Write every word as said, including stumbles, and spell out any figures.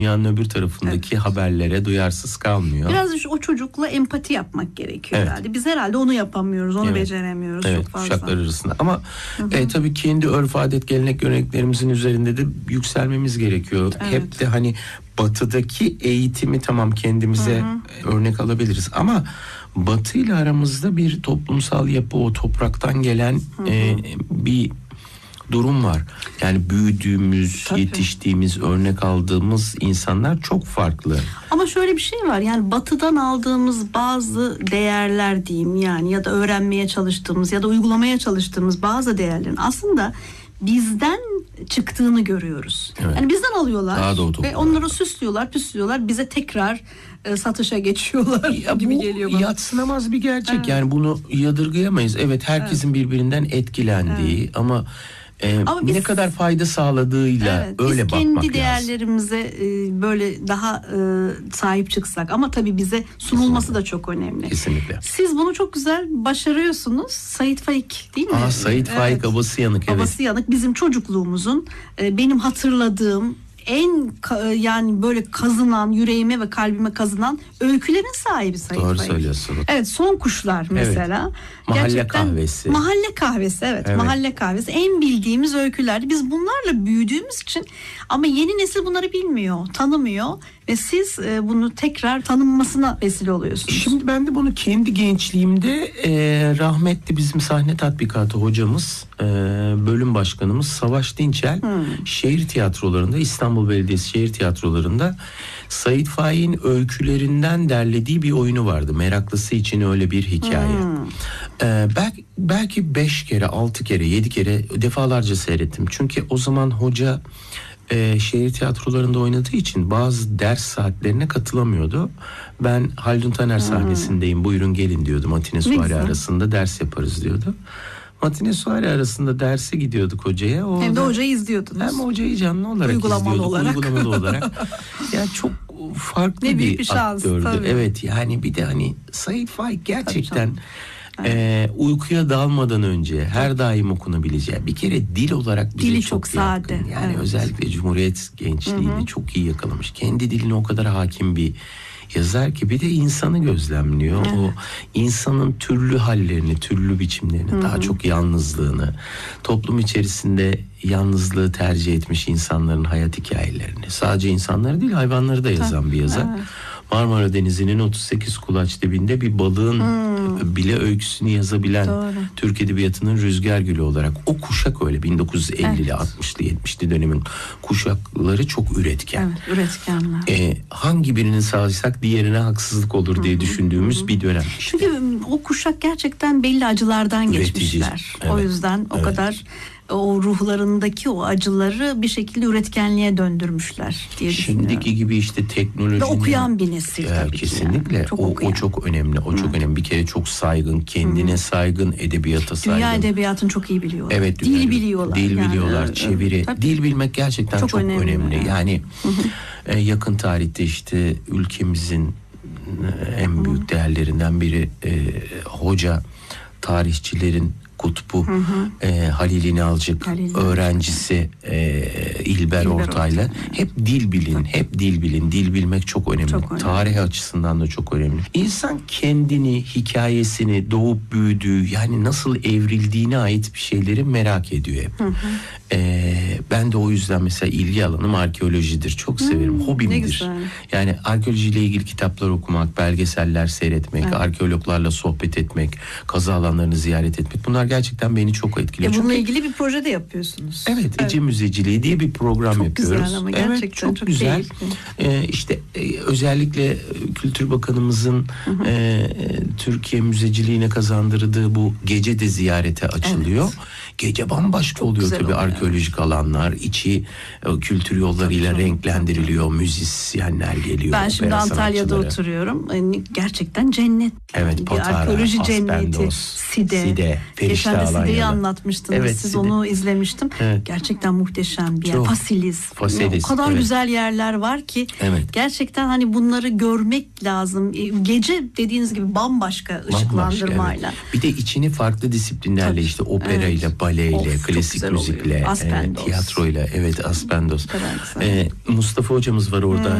dünyanın öbür tarafındaki evet. haberlere duyarsız kalmıyor. Biraz o çocukla empati yapmak gerekiyor evet. herhalde. Biz herhalde onu yapamıyoruz, onu evet. beceremiyoruz evet, çok fazla. Kuşaklar arasında ama e, tabii kendi örf, adet, gelenek, göreneklerimizin üzerinde de yükselmemiz gerekiyor. Evet. Hep de hani batıdaki eğitimi tamam kendimize hı hı. örnek alabiliriz ama Batı ile aramızda bir toplumsal yapı, o topraktan gelen hı hı. E, bir durum var. Yani büyüdüğümüz, tabii. yetiştiğimiz, örnek aldığımız insanlar çok farklı. Ama şöyle bir şey var. Yani batıdan aldığımız bazı değerler diyeyim yani ya da öğrenmeye çalıştığımız ya da uygulamaya çalıştığımız bazı değerlerin aslında bizden çıktığını görüyoruz. Evet. Yani bizden alıyorlar ve onları süslüyorlar, püslüyorlar. Bize tekrar e, satışa geçiyorlar ya gibi bu geliyor bana. Yadsınamaz bir gerçek. Evet. Yani bunu yadırgayamayız. Evet, herkesin evet. birbirinden etkilendiği evet. ama Ee, biz, ne kadar fayda sağladığıyla evet, öyle bakmak lazım. Biz kendi değerlerimize e, böyle daha e, sahip çıksak ama tabii bize sunulması Kesinlikle. da çok önemli. Kesinlikle. Siz bunu çok güzel başarıyorsunuz. Sait Faik değil mi? Aa, Sait evet. Faik Abası Yanık. Evet. Abası Yanık bizim çocukluğumuzun e, benim hatırladığım en yani böyle kazınan, yüreğime ve kalbime kazınan öykülerin sahibi Sait Doğru Faik. söylüyorsun. Evet, Son Kuşlar mesela. Evet. Mahalle Gerçekten, kahvesi. Mahalle kahvesi evet, evet. Mahalle kahvesi en bildiğimiz öykülerdi. Biz bunlarla büyüdüğümüz için ama yeni nesil bunları bilmiyor, tanımıyor ve siz e, bunu tekrar tanınmasına vesile oluyorsunuz. Şimdi ben de bunu kendi gençliğimde e, rahmetli bizim sahne tatbikatı hocamız, e, bölüm başkanımız Savaş Dinçel hmm. şehir tiyatrolarında, İstanbul Belediyesi şehir tiyatrolarında Sait Faik'in öykülerinden derlediği bir oyunu vardı. Meraklısı için öyle bir hikaye. Hmm. Ee, belki, belki beş kere, altı kere, yedi kere defalarca seyrettim. Çünkü o zaman hoca e, şehir tiyatrolarında oynadığı için bazı ders saatlerine katılamıyordu. Ben Haldun Taner hmm. sahnesindeyim, buyurun gelin diyordu. Matine suari arasında ders yaparız diyordu. Matine suari arasında derse gidiyorduk hocaya. O hem de hocayı izliyordunuz. Hem hocayı canlı olarak uygulamalı izliyorduk. Olarak. Uygulamalı olarak. Yani çok farklı ne bir, bir şans, aktördü. Tabii. Evet, yani bir de hani Sait Faik gerçekten e, uykuya dalmadan önce her daim okunabileceği, bir kere dil olarak bize Dili çok, çok sade. yakın. Yani evet. özellikle Cumhuriyet gençliğini Hı-hı. çok iyi yakalamış. Kendi diline o kadar hakim bir yazar ki bir de insanı gözlemliyor. Evet. O insanın türlü hallerini, türlü biçimlerini, Hı-hı. daha çok yalnızlığını, toplum içerisinde yalnızlığı tercih etmiş insanların hayat hikayelerini, sadece insanları değil hayvanları da yazan Tabii. bir yazar. Evet. Marmara Denizi'nin otuz sekiz kulaç dibinde bir balığın hmm. bile öyküsünü yazabilen Doğru. Türk Edebiyatı'nın rüzgar gülü olarak. O kuşak öyle bin dokuz yüz ellili, evet. altmışlı, yetmişli dönemin kuşakları çok üretken. Evet, üretkenler. Ee, hangi birini sağlaysak diğerine haksızlık olur diye Hı-hı. düşündüğümüz Hı-hı. bir dönem. İşte. Çünkü o kuşak gerçekten belli acılardan Üretici. geçmişler. Evet. O yüzden o evet. kadar o ruhlarındaki o acıları bir şekilde üretkenliğe döndürmüşler diye düşünüyorum. Şimdiki gibi işte teknolojinin... Ve okuyan bir nesil e, tabii kesinlikle. Yani. Çok o, o çok önemli. O Hı. çok önemli. Bir kere çok saygın, kendine Hı. saygın, edebiyata saygın. Dünya edebiyatını çok iyi biliyorlar. Evet. Dil yani, biliyorlar. Dil yani. biliyorlar, çeviri. Tabii. Dil bilmek gerçekten çok, çok önemli. önemli. Yani, yani e, yakın tarihte işte ülkemizin e, en büyük Hı. değerlerinden biri e, hoca, tarihçilerin kutbu hı hı. E, Halil İnalcık, Halil öğrencisi e, İlber, İlber Ortaylı. Hep dil bilin, Tabii. hep dil bilin. Dil bilmek çok önemli. Çok önemli. Tarih açısından da çok önemli. İnsan kendini, hikayesini, doğup büyüdüğü, yani nasıl evrildiğine ait bir şeyleri merak ediyor hep. Hı hı. E, ben de o yüzden mesela ilgi alanım arkeolojidir. Çok severim. Hmm, Hobimdir. Yani arkeolojiyle ilgili kitaplar okumak, belgeseller seyretmek, evet. arkeologlarla sohbet etmek, kazı alanlarını ziyaret etmek. Bunlar gerçekten beni çok etkiliyor. E bununla Çünkü, ilgili bir proje de yapıyorsunuz. Evet, evet. Ece Müzeciliği diye bir program çok yapıyoruz. Çok güzel ama gerçekten evet, çok, çok güzel. Ee, işte e, özellikle Kültür Bakanımızın e, Türkiye müzeciliğine kazandırdığı bu gece de ziyarete açılıyor. Evet. Gece bambaşka çok oluyor tabii arkeolojik yani. alanlar. İçi e, kültür yollarıyla çok renklendiriliyor. Çok. Müzisyenler geliyor. Ben şimdi Antalya'da oturuyorum. Yani gerçekten cennet. Evet, yani Potara, arkeoloji cenneti. Aspendos, Side. Side. Perişan Geçen de Alanya'da. Side'yi anlatmıştınız. Evet, Siz Side. onu izlemiştim. Evet. Gerçekten muhteşem bir yer. Çok. Fasiliz. Fasiliz, O kadar evet. güzel yerler var ki Evet. gerçekten hani bunları görmek lazım. E, Gece dediğiniz gibi bambaşka Bambaşka, ışıklandırmayla. evet. Bir de içini farklı disiplinlerle Tabii. işte operayla, Evet. baleyle, Of, çok klasik güzel oluyor. müzikle, e, Aspendos. tiyatroyla, evet Aspendos. kadar güzel. E, Mustafa hocamız var orada.